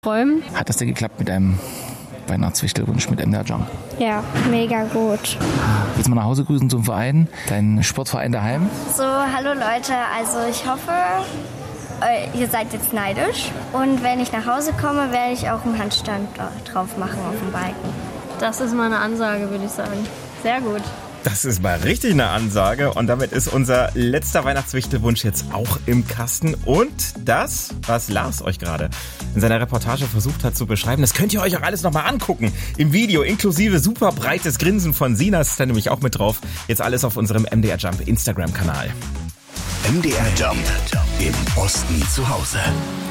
Träumen. Hat das denn geklappt mit deinem Weihnachtswichtelwunsch mit MDR Jump? Ja, mega gut. Willst du mal nach Hause grüßen zum Verein, deinen Sportverein daheim? So, hallo Leute, also ich hoffe, ihr seid jetzt neidisch. Und wenn ich nach Hause komme, werde ich auch einen Handstand drauf machen auf dem Balken. Das ist mal eine Ansage, würde ich sagen. Sehr gut. Das ist mal richtig eine Ansage und damit ist unser letzter Weihnachtswichtelwunsch jetzt auch im Kasten. Und das, was Lars euch gerade in seiner Reportage versucht hat zu beschreiben, das könnt ihr euch auch alles nochmal angucken im Video, inklusive super breites Grinsen von Sinas, ist da nämlich auch mit drauf. Jetzt alles auf unserem MDR Jump Instagram-Kanal. MDR Jump im Osten zu Hause.